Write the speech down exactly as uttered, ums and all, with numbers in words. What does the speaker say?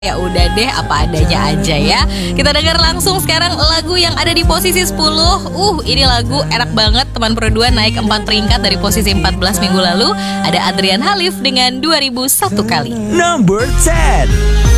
Ya udah deh, apa adanya aja ya. Kita dengar langsung sekarang lagu yang ada di posisi sepuluh. Uh, ini lagu enak banget. Teman Pro dua naik empat peringkat dari posisi empat belas minggu lalu. Ada Adrian Halif dengan dua ribu satu kali. Number ten.